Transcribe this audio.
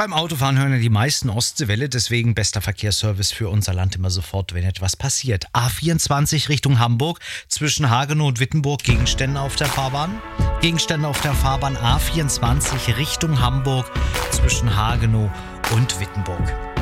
Beim Autofahren hören ja die meisten Ostseewelle, deswegen bester Verkehrsservice für unser Land immer sofort, wenn etwas passiert. A24 Richtung Hamburg, zwischen Hagenow und Wittenburg, Gegenstände auf der Fahrbahn. Gegenstände auf der Fahrbahn A24 Richtung Hamburg, zwischen Hagenow und Wittenburg.